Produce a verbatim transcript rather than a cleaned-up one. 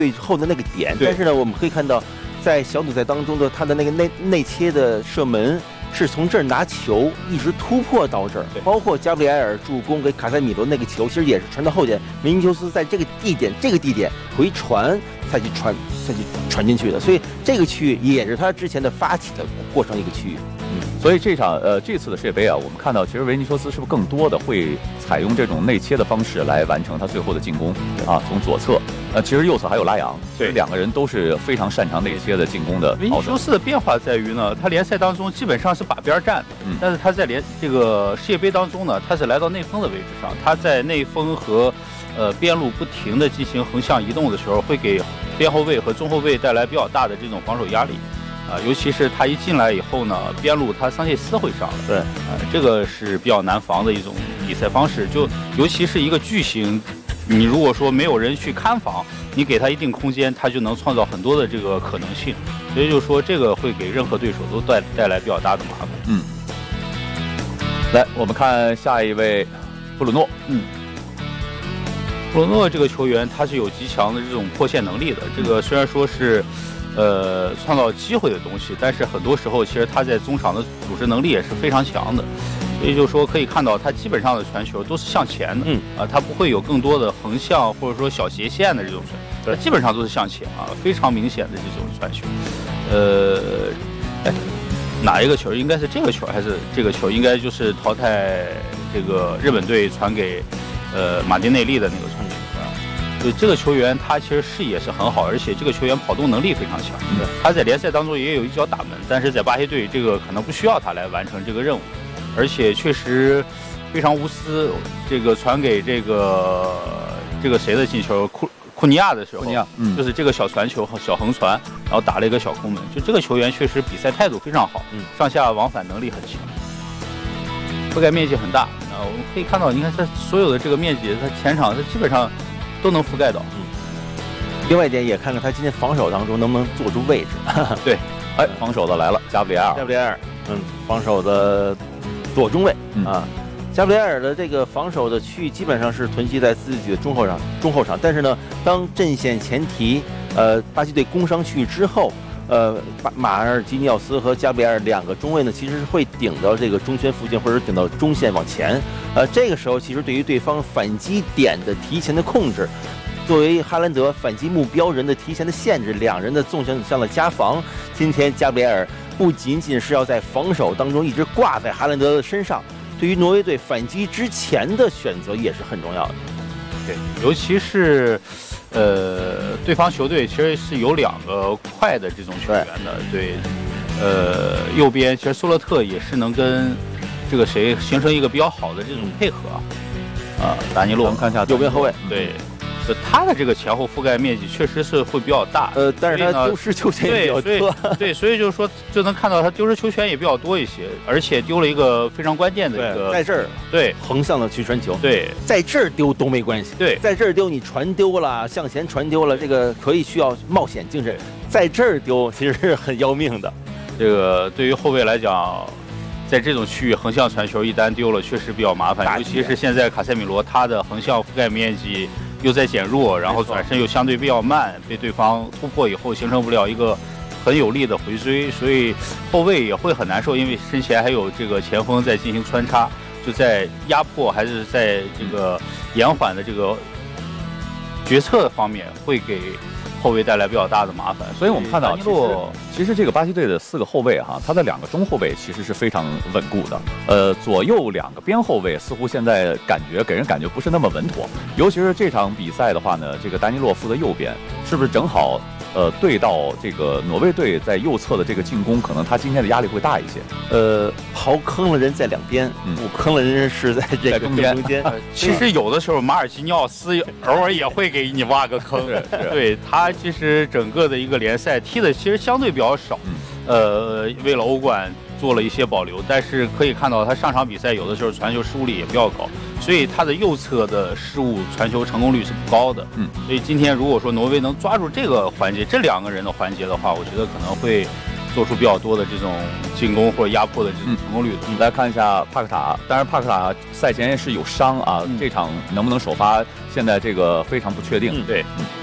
最后的那个点。但是呢，我们可以看到，在小组赛当中的他的那个内内切的射门。是从这儿拿球一直突破到这儿，包括加布里埃尔助攻给卡塞米罗那个球，其实也是传到后点，维尼修斯在这个地点这个地点回传才去传才去传进去的，所以这个区域也是他之前的发起的过程一个区域。 嗯，所以这场呃这次的世界杯啊，我们看到其实维尼修斯是不是更多的会采用这种内切的方式来完成他最后的进攻啊？从左侧，呃，其实右侧还有拉扬，对，两个人都是非常擅长内切的进攻的。 维尼修斯的变化在于呢，他联赛当中基本上是把边站的，嗯，但是他在联这个世界杯当中呢，他是来到内锋的位置上，他在内锋和呃边路不停的进行横向移动的时候，会给边后卫和中后卫带来比较大的这种防守压力。啊，尤其是他一进来以后呢，边路他桑切斯会上了， 对， 啊，这个是比较难防的一种比赛方式。就尤其是一个巨星，你如果说没有人去看防，你给他一定空间，他就能创造很多的这个可能性。所以就说这个会给任何对手都带带来比较大的麻烦。 嗯，来，我们看下一位，布鲁诺。 嗯，布鲁诺这个球员他是有极强的这种破线能力的。这个虽然说是。呃，创造机会的东西，但是很多时候其实他在中场的组织能力也是非常强的，所以就说可以看到他基本上的传球都是向前的，嗯啊，他不会有更多的横向或者说小斜线的这种传，基本上都是向前啊，非常明显的这种传球。呃，哎，哪一个球？应该是这个球还是这个球？应该就是淘汰这个日本队传给呃马丁内利的那个传球。对这个球员，他其实视野是很好，而且这个球员跑动能力非常强。 对， 他在联赛当中也有一脚打门，但是在巴西队这个可能不需要他来完成这个任务，而且确实非常无私。这个传给这个这个谁的进球，库库尼亚的时候，库尼亚，嗯，就是这个小传球和小横传，然后打了一个小空门。就这个球员确实比赛态度非常好，嗯，上下往返能力很强，覆盖面积很大。啊，我们可以看到，你看他所有的这个面积，他前场他基本上。都能覆盖到，嗯。 另外一点也看看他今天防守当中能不能坐住位置。 对，哎，防守的来了，加布里埃尔。 加布里埃尔，嗯，防守的左中卫、嗯、啊。加布里埃尔的这个防守的区域基本上是囤积在自己的中后场，中后场。但是呢，当阵线前提，呃，巴西队工伤区域之后。呃，马马尔基尼奥斯和加布里埃尔两个中卫呢，其实是会顶到这个中圈附近，或者顶到中线往前。呃，这个时候其实对于对方反击点的提前的控制，作为哈兰德反击目标人的提前的限制，两人的纵向向的加防，今天加布里埃尔不仅仅是要在防守当中一直挂在哈兰德的身上，对于挪威队反击之前的选择也是很重要的。 对，尤其是。呃，对方球队其实是有两个快的这种球员的，对，呃，右边其实苏勒特也是能跟这个谁形成一个比较好的这种配合啊，达尼洛， 我们看一下右边后卫， 对，就他的这个前后覆盖面积确实是会比较大， 呃，但是他丢失球权也比较多， 对，所以就是说就能看到他丢失球权也比较多一些，而且丢了一个非常关键的一个， 在这儿， 对， 横向的去传球， 对， 在这儿丢都没关系， 对， 在这儿丢你传丢了，向前传丢了，这个可以需要冒险精神，在这儿丢其实是很要命的， 这个对于后卫来讲。在这种区域横向传球一旦丢了，确实比较麻烦，尤其是现在卡塞米罗他的横向覆盖面积又在减弱，然后转身又相对比较慢，被对方突破以后形成不了一个很有力的回追，所以后卫也会很难受，因为身前还有这个前锋在进行穿插，就在压迫还是在这个延缓的这个决策方面会给后卫带来比较大的麻烦。 所以我们看到，其实其实这个巴西队的四个后卫哈，他的两个中后卫其实是非常稳固的。呃，左右两个边后卫似乎现在感觉给人感觉不是那么稳妥。尤其是这场比赛的话呢，这个丹尼洛负责右边，是不是正好呃对到这个挪威队在右侧的这个进攻，可能他今天的压力会大一些。 呃，刨坑了人在两边，嗯，补坑了人是在这个中间。中间其实有的时候马尔基尼奥斯偶尔也会给你挖个坑，对他其实整个的一个联赛踢的其实相对比较少，嗯、呃，为了欧冠做了一些保留，但是可以看到他上场比赛有的时候传球失误率也比较高，所以他的右侧的失误传球成功率是不高的。嗯，所以今天如果说挪威能抓住这个环节，这两个人的环节的话，我觉得可能会做出比较多的这种进攻或者压迫的这种成功率。 你、嗯、来看一下帕克塔，当然帕克塔赛前是有伤啊，嗯、这场能不能首发，现在这个非常不确定。 嗯、对。 嗯